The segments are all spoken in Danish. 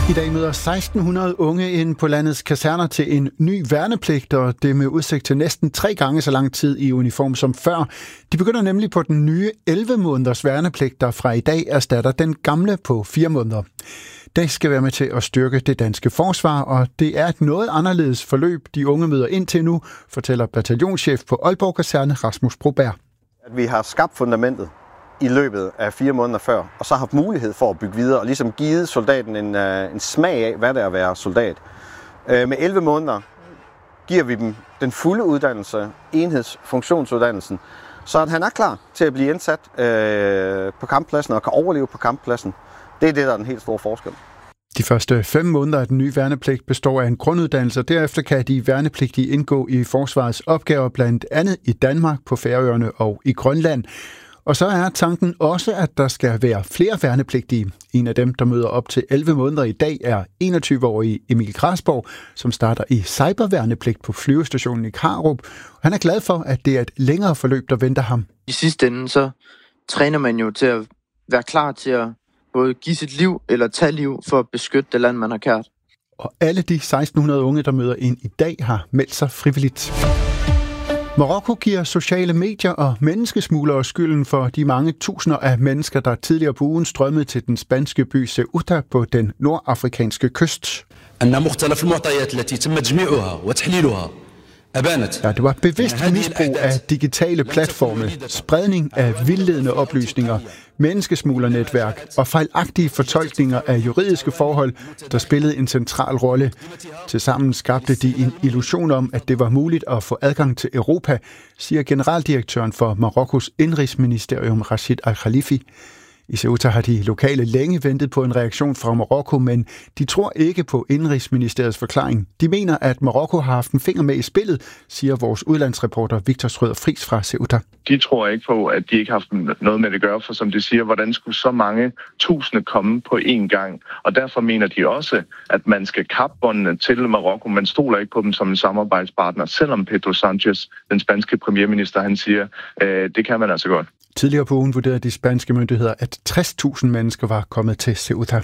I dag møder 1600 unge ind på landets kaserner til en ny værnepligt, og det med udsigt til næsten 3 gange så lang tid i uniform som før. De begynder nemlig på den nye 11 måneders værnepligt, der fra i dag erstatter den gamle på 4 måneder. Det skal være med til at styrke det danske forsvar, og det er et noget anderledes forløb, de unge møder ind til nu, fortæller bataljonschef på Aalborg Kaserne, Rasmus Broberg. At vi har skabt fundamentet i løbet af 4 måneder før, og så har haft mulighed for at bygge videre, og ligesom givet soldaten en smag af, hvad det er at være soldat. Med 11 måneder giver vi dem den fulde uddannelse, enhedsfunktionsuddannelsen, så at han er klar til at blive indsat på kamppladsen og kan overleve på kamppladsen. Det er det, der er den helt store forskel. De første 5 måneder af den nye værnepligt består af en grunduddannelse, og derefter kan de værnepligtige indgå i forsvarets opgaver, blandt andet i Danmark, på Færøerne og i Grønland. Og så er tanken også, at der skal være flere værnepligtige. En af dem, der møder op til 11 måneder i dag, er 21-årige Emil Krasborg, som starter i cyberværnepligt på flyvestationen i Karup. Han er glad for, at det er et længere forløb, der venter ham. I sidste ende så træner man jo til at være klar til at både give sit liv eller tage liv for at beskytte det land, man har kært. Og alle de 1600 unge, der møder ind i dag, har meldt sig frivilligt. Marokko giver sociale medier og menneskesmuglere skylden for de mange tusinder af mennesker, der tidligere på ugen strømmede til den spanske by Ceuta på den nordafrikanske kyst. Ja, det var bevidst misbrug af digitale platforme, spredning af vildledende oplysninger, menneskesmuglernetværk og fejlagtige fortolkninger af juridiske forhold, der spillede en central rolle. Tilsammen skabte de en illusion om, at det var muligt at få adgang til Europa, siger generaldirektøren for Marokkos indrigsministerium Rashid Al-Khalifi. I Ceuta har de lokale længe ventet på en reaktion fra Marokko, men de tror ikke på Indrigsministeriets forklaring. De mener, at Marokko har haft en finger med i spillet, siger vores udlandsreporter Victor Schrøder Friis fra Ceuta. De tror ikke på, at de ikke har haft noget med det at gøre, for som de siger, hvordan skulle så mange tusinde komme på én gang? Og derfor mener de også, at man skal kapbåndene til Marokko. Man stoler ikke på dem som en samarbejdspartner, selvom Pedro Sanchez, den spanske premierminister, han siger, det kan man altså godt. Tidligere på ugen vurderede de spanske myndigheder, at 60.000 mennesker var kommet til Ceuta.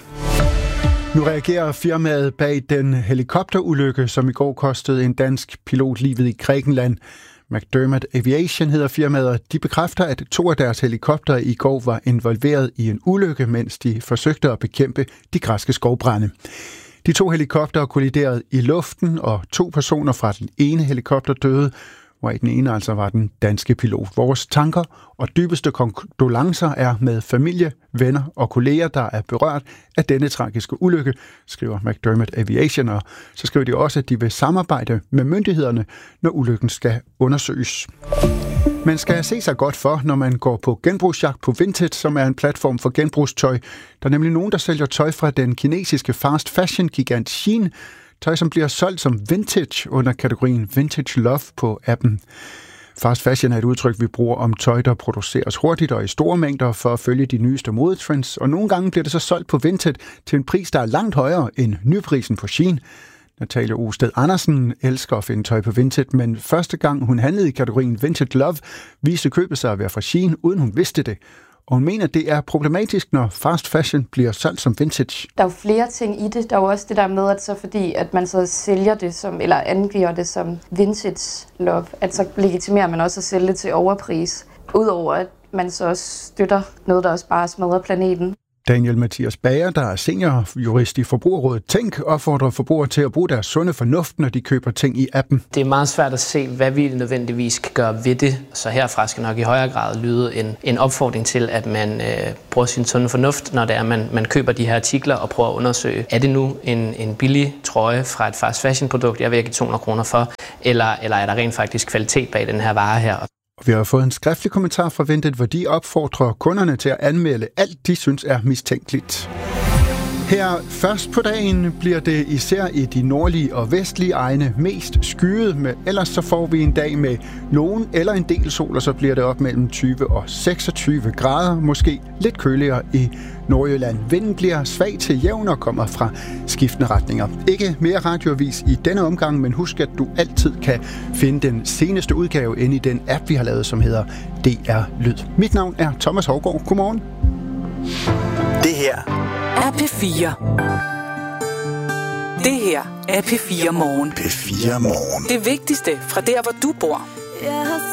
Nu reagerer firmaet bag den helikopterulykke, som i går kostede en dansk pilot livet i Grækenland. McDermott Aviation hedder firmaet, og de bekræfter, at 2 af deres helikoptere i går var involveret i en ulykke, mens de forsøgte at bekæmpe de græske skovbrande. De 2 helikoptere kolliderede i luften, og 2 personer fra den ene helikopter døde, hvor i den ene altså var den danske pilot. Vores tanker og dybeste kondolencer er med familie, venner og kolleger, der er berørt af denne tragiske ulykke, skriver McDermott Aviation, og så skriver de også, at de vil samarbejde med myndighederne, når ulykken skal undersøges. Man skal se sig godt for, når man går på genbrugsjagt på Vinted, som er en platform for genbrugstøj. Der er nemlig nogen, der sælger tøj fra den kinesiske fast fashion-gigant Shein, tøj, som bliver solgt som vintage under kategorien Vintage Love på appen. Fast fashion er et udtryk, vi bruger om tøj, der produceres hurtigt og i store mængder for at følge de nyeste modetrends, og nogle gange bliver det så solgt på Vinted til en pris, der er langt højere end nyprisen på Shein. Natalia Osted Andersen elsker at finde tøj på Vinted, men første gang hun handlede i kategorien Vintage Love, viste købet sig at være fra Shein, uden hun vidste det. Og hun mener, det er problematisk, når fast fashion bliver solgt som vintage. Der er jo flere ting i det. Der er jo også det der med, at så fordi at man så sælger det som, eller angiver det som vintage love, at så legitimerer man også at sælge det til overpris. Udover at man så også støtter noget, der også bare smadrer planeten. Daniel Mathias Bager, der er seniorjurist i Forbrugerrådet Tænk, opfordrer forbrugere til at bruge deres sunde fornuft, når de køber ting i appen. Det er meget svært at se, hvad vi nødvendigvis kan gøre ved det. Så herfra skal nok i højere grad lyde en opfordring til, at man bruger sin sunde fornuft, når det er, man køber de her artikler og prøver at undersøge, er det nu en billig trøje fra et fast fashion produkt, jeg vil give 200 kroner for, eller er der rent faktisk kvalitet bag den her vare her? Vi har fået en skriftlig kommentar fra Vinted, hvor de opfordrer kunderne til at anmelde alt, de synes er mistænkeligt. Her først på dagen bliver det især i de nordlige og vestlige egne mest skyet, med ellers så får vi en dag med nogen eller en del sol, og så bliver det op mellem 20 og 26 grader, måske lidt køligere i Nordjylland. Vinden bliver svag til jævn og kommer fra skiftende retninger. Ikke mere radioavis i denne omgang, men husk, at du altid kan finde den seneste udgave inde i den app, vi har lavet, som hedder DR Lyd. Mit navn er Thomas Hougaard. Godmorgen. Det her er P4. Det her er P4 Morgen. P4 Morgen. Det vigtigste fra der, hvor du bor.